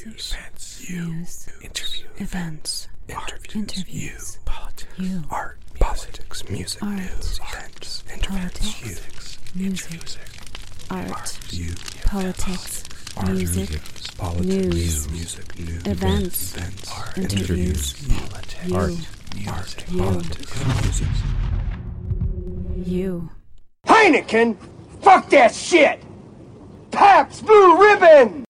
News. Interviews. Events. Interviews. Politics. Art. Politics. Music. News. Events. Politics. Music. Art. Politics. Music. News. Events. Interviews. Art. Politics. Music. You. Heineken? Fuck that shit! Pabst Blue Ribbon!